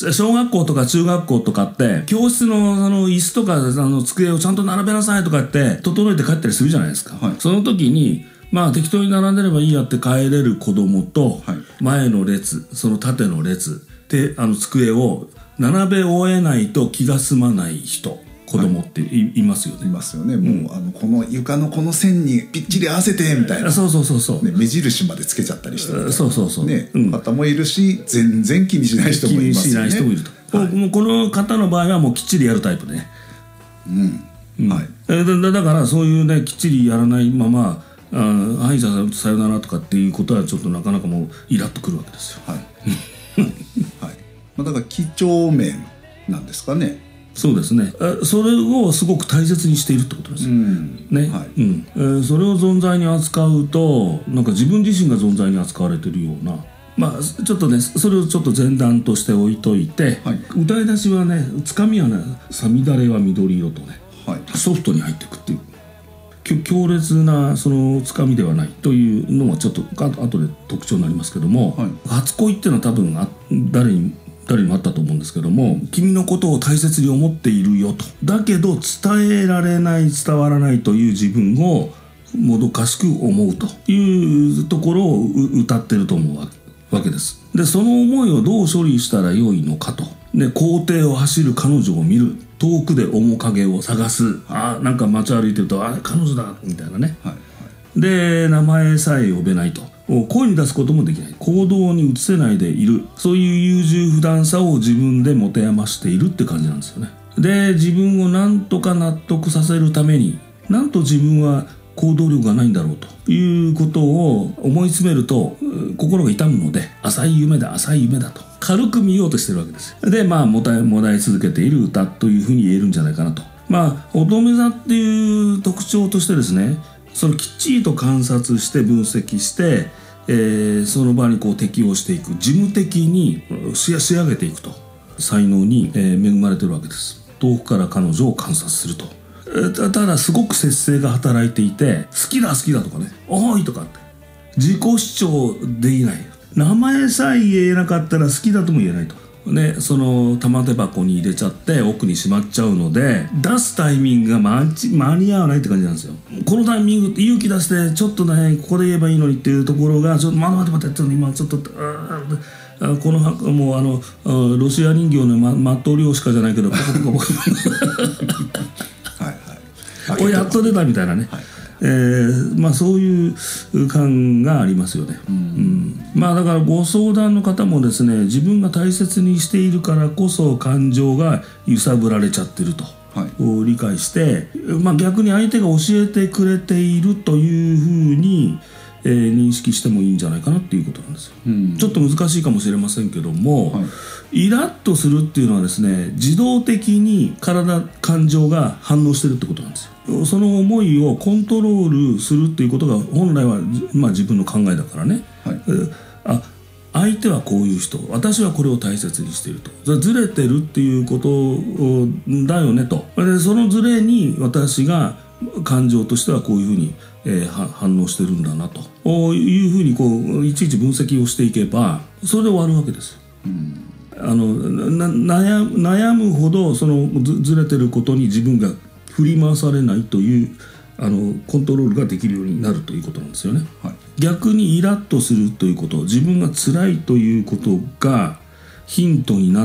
小学校とか中学校とかって教室の椅子とか机をちゃんと並べなさいとかって整えて帰ったりするじゃないですか、はい、その時に適当に並んでればいいやって帰れる子供と、はい、前の列その縦の列で机を並べ終えないと気が済まない人子供っていますよね。 いますよね。もうこの床のこの線にぴっちり合わせてみたいな。 そう、 ね、目印までつけちゃったりしてる。 そう、 ね、方もいるし全然気にしない人もいますよね。気にしない人もいると。はい、もうこの方の場合はもうきっちりやるタイプでね。はい。だからそういうねきっちりやらないままはいじゃあさよならとかっていうことはちょっとなかなかもうイラッとくるわけですよ。 はい。はい。だから几帳面なんですかね。 そうですね。それをすごく大切にしているってことですよ、ね。はい。それを存在に扱うとなんか自分自身が存在に扱われているようなちょっとねそれをちょっと前段として置いといて、はい、歌い出しはねつかみはねさみだれは緑色とね、はい、ソフトに入っていくっていう強烈なそのつかみではないというのもちょっと後で特徴になりますけども、はい、初恋っていうのは多分誰にもあったと思うんですけども、君のことを大切に思っているよとだけど伝えられない伝わらないという自分をもどかしく思うというところを歌ってると思うわけです。でその思いをどう処理したらよいのかと、で校庭を走る彼女を見る、遠くで面影を探す、なんか街歩いてると彼女だみたいなね、はいはい、で名前さえ呼べないと、声に出すこともできない、行動に移せないでいる、そういう優柔不断さを自分で持て余しているって感じなんですよね。で自分をなんとか納得させるためになんと自分は行動力がないんだろうということを思い詰めると心が痛むので、浅い夢だと軽く見ようとしてるわけですよ。でもだえ続けている歌というふうに言えるんじゃないかなと。乙女座っていう特徴としてですね、そのきっちりと観察して分析して、その場に適応していく、事務的に仕上げていくと才能に、恵まれてるわけです。遠くから彼女を観察すると。ただすごく節制が働いていて、好きだとかね、おいとかって自己主張できない、名前さえ言えなかったら好きだとも言えないとね、その玉手箱に入れちゃって奥にしまっちゃうので、出すタイミングが間に合わないって感じなんですよ。このタイミングって勇気出してちょっとねここで言えばいいのにっていうところがちょっと待って今ちょっとこのもうロシア人形のマット漁師かじゃないけどこれやっと出たみたいなね、はい、そういう感がありますよね。だからご相談の方もですね、自分が大切にしているからこそ感情が揺さぶられちゃってると、はい、理解して、逆に相手が教えてくれているというふうに、認識してもいいんじゃないかなっていうことなんですよ。ちょっと難しいかもしれませんけども、はい、イラッとするっていうのはですね、自動的に感情が反応してるってことなんですよ。その思いをコントロールするっていうことが本来は、自分の考えだからね、はい、相手はこういう人、私はこれを大切にしていると、ずれてるっていうことだよねと。でそのずれに私が感情としてはこういうふうに、反応してるんだなというふうにいちいち分析をしていけばそれで終わるわけですよ。悩むほどそのずれてることに自分が振り回されないというコントロールができるようになるということなんですよね。はい、逆にイラッとするということ、自分が辛いということがヒントになって、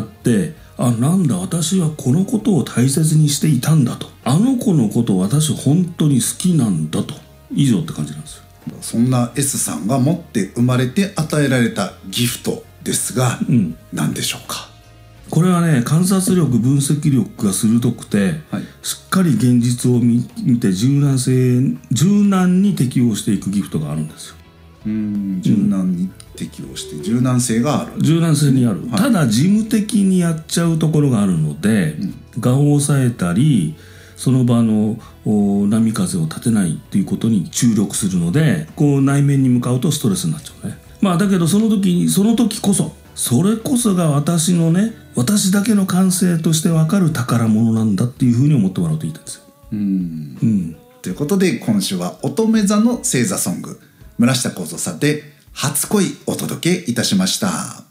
なんだ私はこのことを大切にしていたんだと、あの子のことを私本当に好きなんだと、以上って感じなんですよ。 そんな S さんが持って生まれて与えられたギフトですが、何でしょうか。 これはね、観察力分析力が鋭くて、はい、しっかり現実を見て柔軟に適応していくギフトがあるんですよ。 柔軟に適応して柔軟性がある。 柔軟性にある、はい、ただ事務的にやっちゃうところがあるので、我を抑えたりその場の波風を立てないっていうことに注力するので、内面に向かうとストレスになっちゃうね。だけどその時こそそれこそが私だけの感性として分かる宝物なんだっていうふうに思ってもらうといいんですよ。 ということで今週は乙女座の星座ソング、村下幸三さんで初恋お届けいたしました。